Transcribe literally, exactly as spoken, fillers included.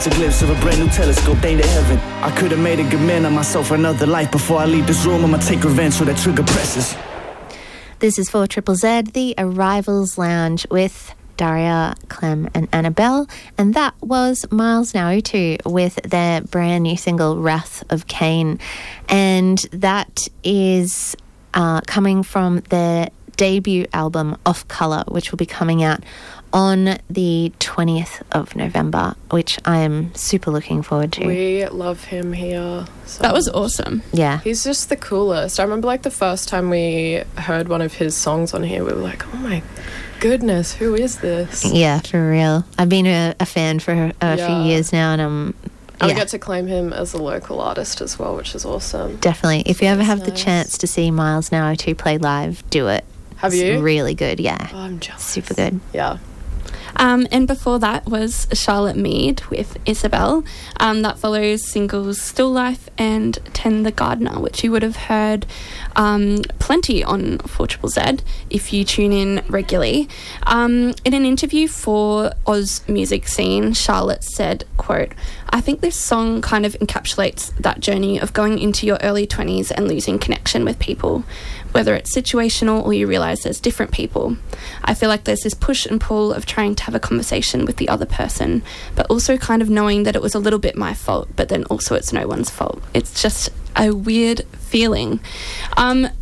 It's a glimpse of a brand new telescope aimed at heaven. I could have made a good man of myself for another life. Before I leave this room, I'ma take revenge so that trigger presses. This is for Triple Z, the Arrivals Lounge with Daria, Clem and Annabelle, and that was Miles Naoto with their brand new single Wrath of Cain, and that is uh, coming from their debut album Off Colour, which will be coming out on the twentieth of November, which I am super looking forward to. We love him here. So. That was awesome. Yeah. He's just the coolest. I remember like the first time we heard one of his songs on here, we were like, oh my goodness, who is this? Yeah, for real. I've been a, a fan for a, a Yeah. few years now, and I'm... And yeah. we get to claim him as a local artist as well, which is awesome. Definitely. If you ever That's have the nice. chance to see Miles Naoto play live, do it. Have It's you? really good, yeah. Oh, I'm jealous. Super good. Yeah. Um, and before that was Charlotte Mead with Isabel. Um, that follows singles Still Life and Tend the Gardener, which you would have heard um, plenty on four Triple Z if you tune in regularly. Um, in an interview for Oz Music Scene, Charlotte said, quote, I think this song kind of encapsulates that journey of going into your early twenties and losing connection with people, whether it's situational or you realise there's different people. I feel like there's this push and pull of trying to have a conversation with the other person, but also kind of knowing that it was a little bit my fault, but then also it's no one's fault. It's just a weird feeling. Um,